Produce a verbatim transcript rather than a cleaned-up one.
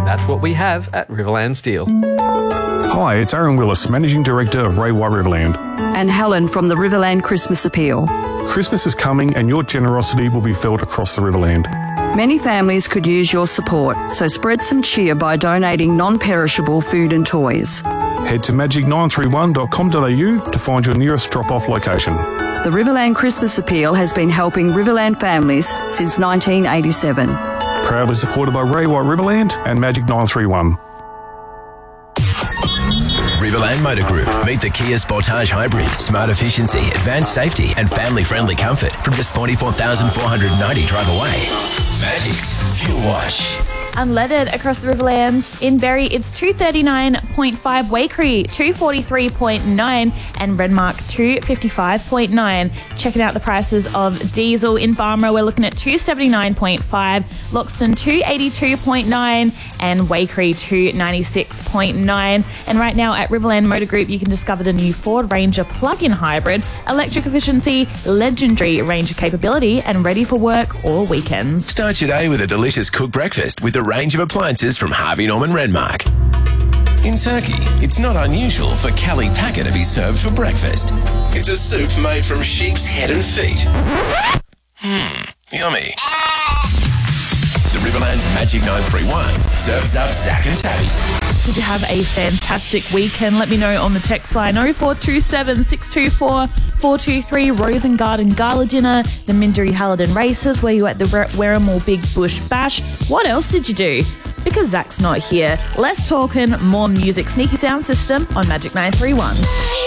That's what we have at Riverland Steel. Hi, it's Aaron Willis, Managing Director of Ray White Riverland. And Helen from the Riverland Christmas Appeal. Christmas is coming and your generosity will be felt across the Riverland. Many families could use your support, so spread some cheer by donating non-perishable food and toys. Head to magic nine three one dot com dot a u to find your nearest drop-off location. The Riverland Christmas Appeal has been helping Riverland families since nineteen eighty-seven. Proudly supported by Ray White Riverland and Magic nine three one. Riverland Motor Group. Meet the Kia Sportage Hybrid. Smart efficiency, advanced safety and family-friendly comfort from just forty-four thousand four hundred ninety drive away. Magic's Fuel Wash. Unleaded across the Riverland. In Berry, it's two thirty-nine point five. Waikerie, two forty-three point nine. And Renmark, two fifty-five point nine. Checking out the prices of diesel. In Barmera, we're looking at two seventy-nine point five. Loxton, two eighty-two point nine. And Waikerie, two ninety-six point nine. And right now at Riverland Motor Group, you can discover the new Ford Ranger plug-in hybrid. Electric efficiency, legendary range of capability, and ready for work all weekends. Start your day with a delicious cooked breakfast with a range of appliances from Harvey Norman Renmark. In Turkey, it's not unusual for Kali Packer to be served for breakfast. It's a soup made from sheep's head and feet. Hmm, yummy. The Riverland's Magic nine three one serves up Zach and Tabby. Did you have a fantastic weekend? Let me know on the text line oh four two seven, six two four, four two three. Rose and Garden Gala Dinner, the Minderry Halidon Races. Were you at the Werrimore Big Bush Bash? What else did you do? Because Zach's not here, less talking, more music. Sneaky Sound System on Magic nine three one.